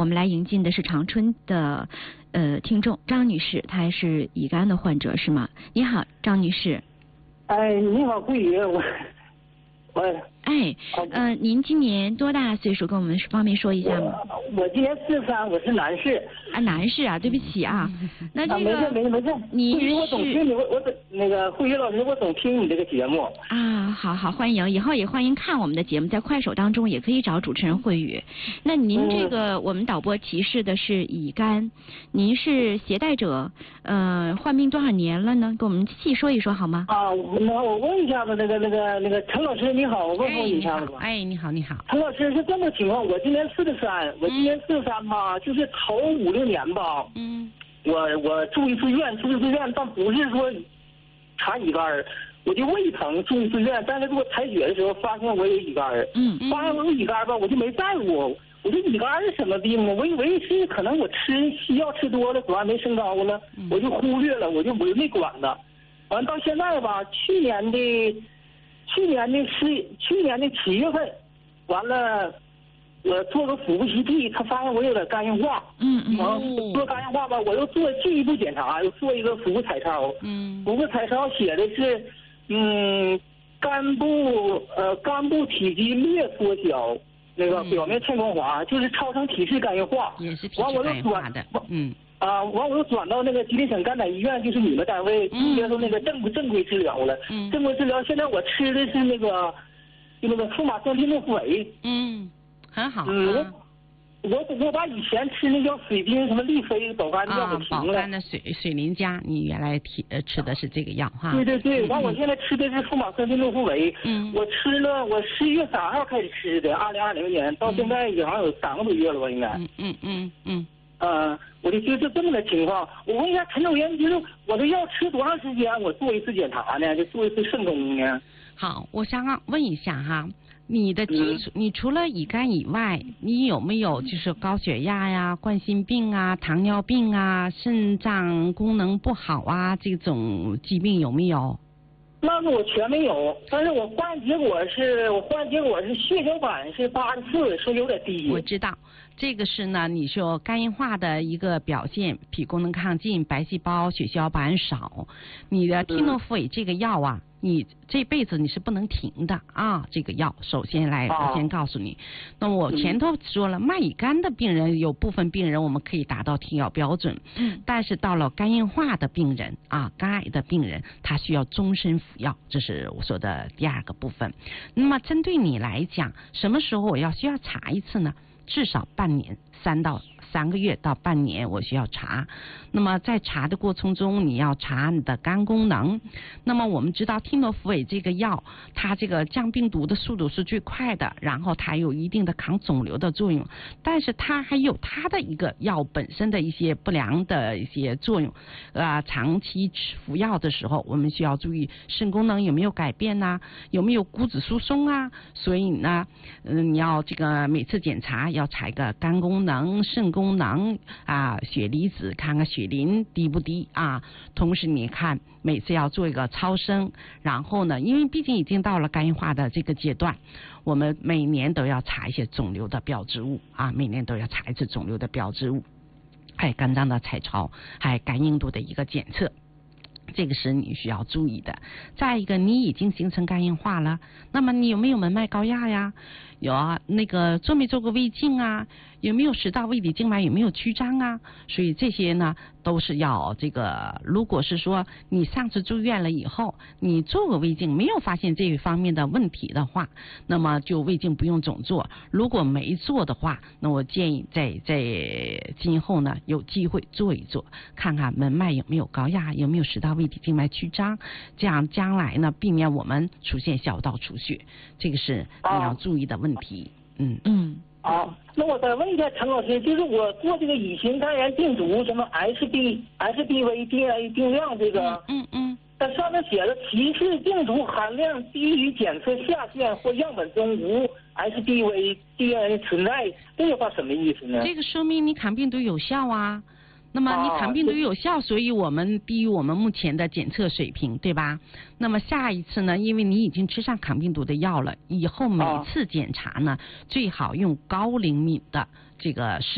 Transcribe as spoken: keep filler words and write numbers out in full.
们来迎进的是长春的呃听众张女士，她是乙肝的患者是吗？你好，张女士。 哎，你好，桂宇，我我哎，呃，您今年多大岁数？跟我们方便说一下吗？ 我, 我今年四十三，我是男士。 啊，男士啊，对不起啊。那这个、 啊、没事没事没事。 你桂宇，我总听你，我我总那个桂宇老师，我总听你这个节目。 啊，好好欢迎，以后也欢迎看我们的节目，在快手当中也可以找主持人慧宇。那您这个、嗯、我们导播提示的是乙肝，您是携带者，呃，患病多少年了呢？跟我们细说一说好吗？ 啊，那我问一下子，那个那个那个陈老师你好，我问候你一下子吧。 哎，你好，你好。 陈老师是这么情况，我今年四十三，我今年四十三吧，就是头五六年吧，嗯，我我住一次院，住一次院，但不是说查乙肝，我就胃疼住一次院，但是给我采血的时候发现我有乙肝，嗯，发现我有乙肝吧，我就没在乎，我这乙肝是什么病啊？我以为是可能我吃西药吃多了，血压没升高了，我就忽略了，我就我就没管它，完到现在吧，去年的去年的十去年的七月份。完了，我做个腹部 C T， 他发现我有点肝硬化。嗯嗯。完做肝硬化吧，我又做进一步检查，又做一个腹部彩超。嗯。腹部彩超写的是，嗯，肝部呃肝部体积略缩小，那个表面欠光滑，就是超声体式肝硬化。 也是体质肝硬化的。 嗯。啊，完我又转到那个吉林省肝胆医院，就是你们单位接受那个正正规治疗了。嗯。正规治疗，现在我吃的是那个。就那个舒马酸汀诺福韦， 嗯，很好。 嗯，我我我把以前吃那叫水冰什么利菲保肝药给停了。 保肝的水水磷钾，你原来提呃吃的是这个药哈？ 对对对，完、嗯、我现在吃的是舒马酸汀诺福韦。嗯。我吃了，我十一月三号开始吃的，二零二零年到现在也好像有三个多月了吧，应该。 嗯嗯嗯嗯。 呃，我就就是这么个情况。我问一下陈主任，就是我这药吃多长时间？我做一次检查呢？就做一次肾功呢？ 好，我想问一下哈，你的基础，你除了乙肝以外，你有没有就是高血压呀、冠心病啊、糖尿病啊、肾脏功能不好啊这种疾病有没有？ 那个我全没有，但是我换结果是我换结果是血小板是八十四，说有点低。 我知道，这个是呢，你说肝硬化的一个表现，脾功能亢进，白细胞、血小板少。你的替诺福韦这个药啊。你这辈子你是不能停的啊！这个药首先来，我先告诉你。那么我前头说了，脉乙肝的病人有部分病人我们可以达到停药标准，嗯，但是到了肝硬化的病人啊，肝癌的病人，他需要终身服药，这是我说的第二个部分。那么针对你来讲，什么时候我要需要查一次呢？至少半年，三到三个月到半年，我需要查。那么在查的过程中，你要查你的肝功能。那么我们知道替诺福韦这个药，它这个降病毒的速度是最快的，然后它有一定的抗肿瘤的作用，但是它还有它的一个药本身的一些不良的一些作用。啊，长期服药的时候，我们需要注意肾功能有没有改变呐、啊，有没有骨质疏松啊。所以呢，嗯，你要这个每次检查要查一个肝功能、肾功能啊，血离子看看血磷低不低啊。同时你看每次要做一个超声，然后呢，因为毕竟已经到了肝硬化的这个阶段，我们每年都要查一些肿瘤的标志物啊，每年都要查一次肿瘤的标志物，还有肝脏的彩超，还有肝硬度的一个检测。这个是你需要注意的。再一个，你已经形成肝硬化了，那么你有没有门脉高压呀？有啊，那个做没做过胃镜啊？有没有食道胃底静脉有没有曲张啊？所以这些呢都是要这个，如果是说你上次住院了以后，你做过胃镜没有发现这一方面的问题的话，那么就胃镜不用总做。如果没做的话，那我建议在在今后呢有机会做一做，看看门脉有没有高压，有没有食道胃底静脉曲张，这样将来呢避免我们出现小道出血，这个是你要注意的问题。嗯嗯。 好，那我再问一下陈老师，就是我做这个乙型肝炎病毒什么 H B H B V D N A 定量这个，嗯嗯，它上面写了提示病毒含量低于检测下限或样本中无 H B V D N A 存在，这句话什么意思呢？ 这个说明你抗病毒有效啊。那么你抗病毒有效，所以我们低于我们目前的检测水平，对吧？那么下一次呢，因为你已经吃上抗病毒的药了，以后每次检查呢，最好用高灵敏的这个